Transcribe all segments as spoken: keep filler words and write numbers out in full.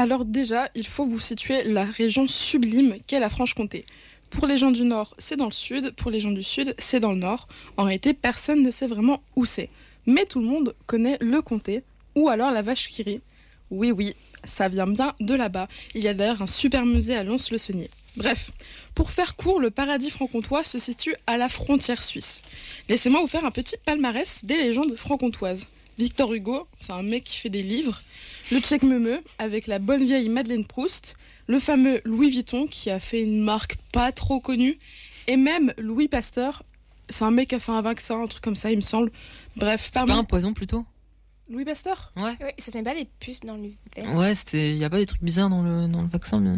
Alors déjà, il faut vous situer la région sublime qu'est la Franche-Comté. Pour les gens du Nord, c'est dans le Sud. Pour les gens du Sud, c'est dans le Nord. En réalité, personne ne sait vraiment où c'est. Mais tout le monde connaît le comté, ou alors la vache qui rit. Oui, oui, ça vient bien de là-bas. Il y a d'ailleurs un super musée à Lons-le-Saunier. Bref, pour faire court, le paradis franc-comtois se situe à la frontière suisse. Laissez-moi vous faire un petit palmarès des légendes franc-comtoises. Victor Hugo, c'est un mec qui fait des livres. Le Tchèque Meumeu, avec la bonne vieille Madeleine Proust. Le fameux Louis Vuitton, qui a fait une marque pas trop connue. Et même Louis Pasteur, c'est un mec qui a fait un vaccin, un truc comme ça, il me semble. Bref, c'est parmi... pas un poison plutôt ? Louis Pasteur ? Ouais. Oui, ce n'est pas des puces dans le verre. Ouais, il n'y a pas des trucs bizarres dans le, dans le vaccin. Mais...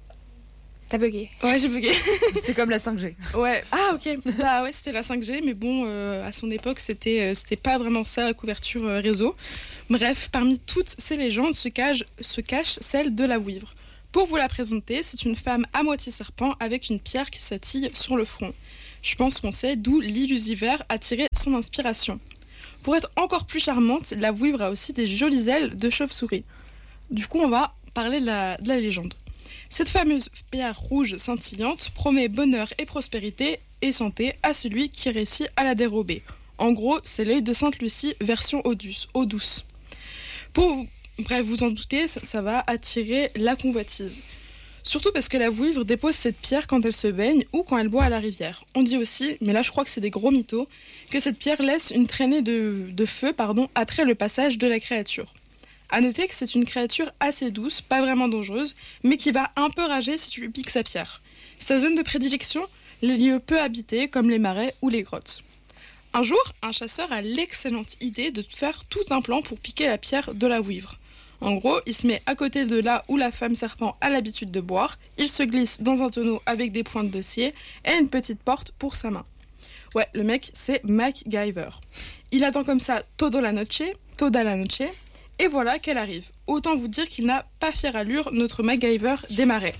T'as bugué. Ouais, j'ai bugué. C'est comme la cinq G. Ouais. Ah, ok. Bah ouais, c'était la cinq G, mais bon, euh, à son époque, c'était, euh, c'était pas vraiment ça, la couverture euh, réseau. Bref, parmi toutes ces légendes se cache, se cache celle de la Vouivre. Pour vous la présenter, c'est une femme à moitié serpent avec une pierre qui s'attille sur le front. Je pense qu'on sait d'où l'illusiver a tiré son inspiration. Pour être encore plus charmante, la Vouivre a aussi des jolies ailes de chauve-souris. Du coup, on va parler de la, de la légende. Cette fameuse pierre rouge scintillante promet bonheur et prospérité et santé à celui qui réussit à la dérober. En gros, c'est l'œil de Sainte-Lucie version eau douce. Eau douce. Pour, bref, vous en doutez, ça, ça va attirer la convoitise. Surtout parce que la Vouivre dépose cette pierre quand elle se baigne ou quand elle boit à la rivière. On dit aussi, mais là je crois que c'est des gros mythos, que cette pierre laisse une traînée de, de feu pardon, après le passage de la créature. A noter que c'est une créature assez douce, pas vraiment dangereuse, mais qui va un peu rager si tu lui piques sa pierre. Sa zone de prédilection, les lieux peu habités comme les marais ou les grottes. Un jour, un chasseur a l'excellente idée de faire tout un plan pour piquer la pierre de la Vouivre. En gros, il se met à côté de là où la femme serpent a l'habitude de boire, il se glisse dans un tonneau avec des pointes de scier et une petite porte pour sa main. Ouais, le mec, c'est MacGyver. Il attend comme ça todo la noche, toda la noche, et voilà qu'elle arrive. Autant vous dire qu'il n'a pas fière allure, notre MacGyver des marais.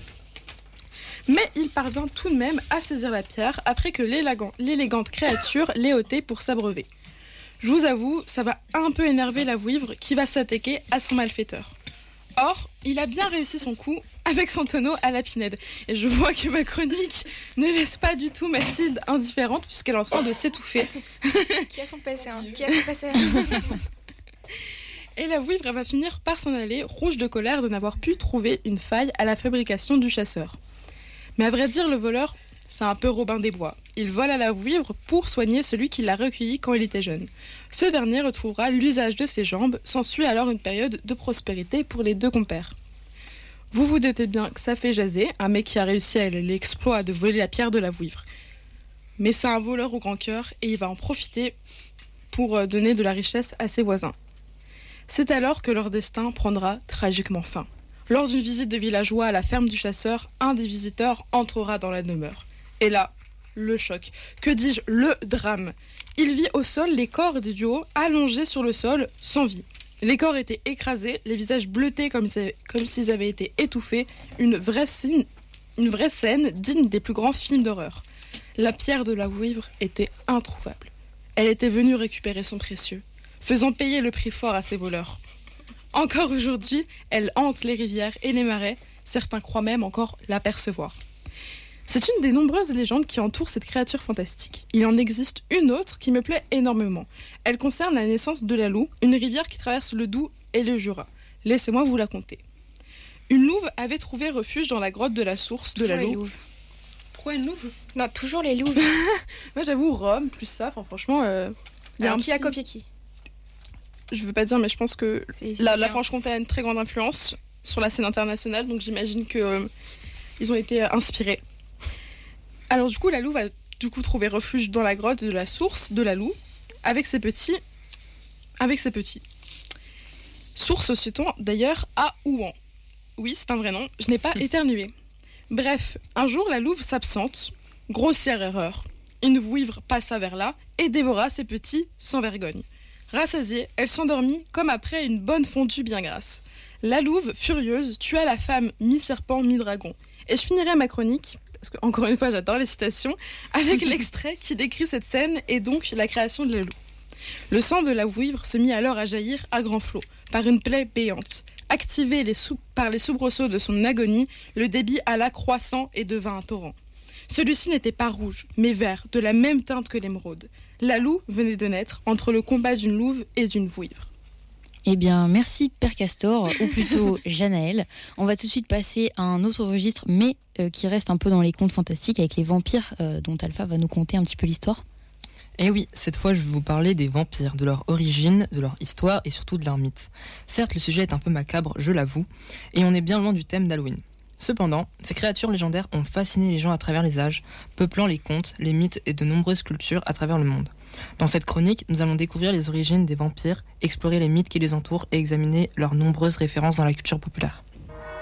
Mais il parvient tout de même à saisir la pierre après que l'élégant, l'élégante créature l'ait ôtée pour s'abreuver. Je vous avoue, ça va un peu énerver la Vouivre qui va s'attaquer à son malfaiteur. Or, il a bien réussi son coup avec son tonneau à la pinède. Et je vois que ma chronique ne laisse pas du tout Mathilde indifférente puisqu'elle est en train de s'étouffer. Qui a son P C un Qui a son P C un Et la Vouivre va finir par s'en aller, rouge de colère de n'avoir pu trouver une faille à la fabrication du chasseur. Mais à vrai dire, le voleur, c'est un peu Robin des Bois. Il vole à la Vouivre pour soigner celui qui l'a recueilli quand il était jeune. Ce dernier retrouvera l'usage de ses jambes, s'ensuit alors une période de prospérité pour les deux compères. Vous vous doutez bien que ça fait jaser, un mec qui a réussi à l'exploit de voler la pierre de la Vouivre. Mais c'est un voleur au grand cœur et il va en profiter pour donner de la richesse à ses voisins. C'est alors que leur destin prendra tragiquement fin. Lors d'une visite de villageois à la ferme du chasseur, un des visiteurs entrera dans la demeure. Et là, le choc. Que dis-je, le drame. Il vit au sol les corps des duos allongés sur le sol, sans vie. Les corps étaient écrasés, les visages bleutés comme, comme s'ils avaient été étouffés. Une vraie, scène, une vraie scène digne des plus grands films d'horreur. La pierre de la Vouivre était introuvable. Elle était venue récupérer son précieux, faisant payer le prix fort à ses voleurs. Encore aujourd'hui, elle hante les rivières et les marais. Certains croient même encore l'apercevoir. C'est une des nombreuses légendes qui entourent cette créature fantastique. Il en existe une autre qui me plaît énormément. Elle concerne la naissance de la Louve, une rivière qui traverse le Doubs et le Jura. Laissez-moi vous la conter. Une louve avait trouvé refuge dans la grotte de la source de la Louve. Pourquoi une louve ? Non, toujours les louves. Moi j'avoue, Rome, plus ça, franchement... Euh, y a Alors, un qui petit... a copié qui ? Je veux pas dire, mais je pense que c'est, c'est la, la Franche-Comté a une très grande influence sur la scène internationale, donc j'imagine qu'ils euh, ont été inspirés. Alors du coup, la louve a du coup trouvé refuge dans la grotte de la source de la Louve, avec ses petits. Avec ses petits. Source se situant d'ailleurs à Ouan. Oui, c'est un vrai nom, je n'ai pas éternué. Bref, un jour, la louve s'absente. Grossière erreur. Une Vouivre passa vers là et dévora ses petits sans vergogne. Rassasiée, elle s'endormit comme après une bonne fondue bien grasse. La louve, furieuse, tua la femme mi-serpent, mi-dragon. Et je finirai ma chronique, parce que encore une fois j'adore les citations, avec l'extrait qui décrit cette scène et donc la création de la louve. Le sang de la Vouivre se mit alors à jaillir à grands flots, par une plaie béante. Activé les sou- par les soubresauts de son agonie, le débit alla croissant et devint un torrent. Celui-ci n'était pas rouge, mais vert, de la même teinte que l'émeraude. La Loue venait de naître entre le combat d'une louve et d'une vouivre. Eh bien, merci Père Castor, ou plutôt Janaël. On va tout de suite passer à un autre registre, mais euh, qui reste un peu dans les contes fantastiques, avec les vampires, euh, dont Alpha va nous conter un petit peu l'histoire. Et oui, cette fois je vais vous parler des vampires, de leur origine, de leur histoire et surtout de leur mythe. Certes, le sujet est un peu macabre, je l'avoue, et on est bien loin du thème d'Halloween. Cependant, ces créatures légendaires ont fasciné les gens à travers les âges, peuplant les contes, les mythes et de nombreuses cultures à travers le monde. Dans cette chronique, nous allons découvrir les origines des vampires, explorer les mythes qui les entourent et examiner leurs nombreuses références dans la culture populaire.